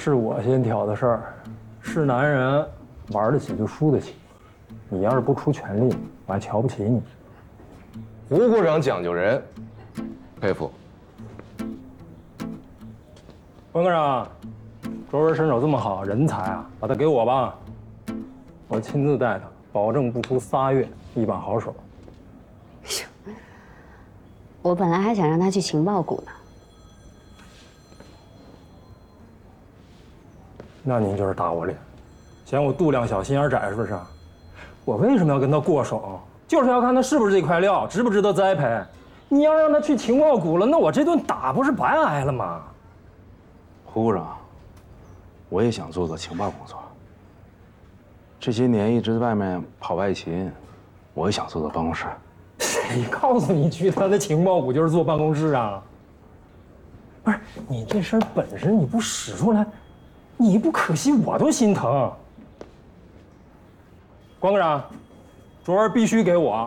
是我先挑的事儿，是男人玩得起就输得起。你要是不出全力，我还瞧不起你。 胡国长讲究人，佩服。 关科长，卓文身手这么好，人才啊，把他给我吧，我亲自带他，保证不出3月一把好手。 我本来还想让他去情报股呢。 那您就是打我脸，嫌我度量小心眼窄是不是？我为什么要跟他过手？就是要看他是不是这块料，值不值得栽培。你要让他去情报股了，那我这顿打不是白挨了吗？ 胡股长，我也想做情报工作。这些年一直在外面跑外勤，我也想做办公室。 谁告诉你去他的情报股就是坐办公室啊？不是你这身本事你不使出来，你不可惜我都心疼。关科长，卓儿必须给我。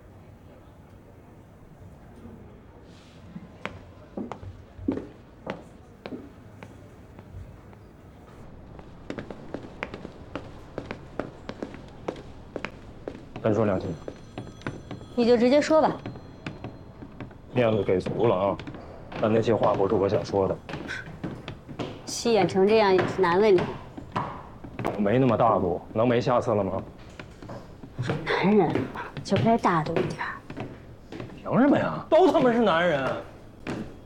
单说2句。 你就直接说吧。 面子给足了啊，但那些话不是我想说的。 气演成这样也是难为你。 我没那么大度，能没下次了吗？ 男人嘛，就该大度一点。 凭什么呀？都他妈是男人。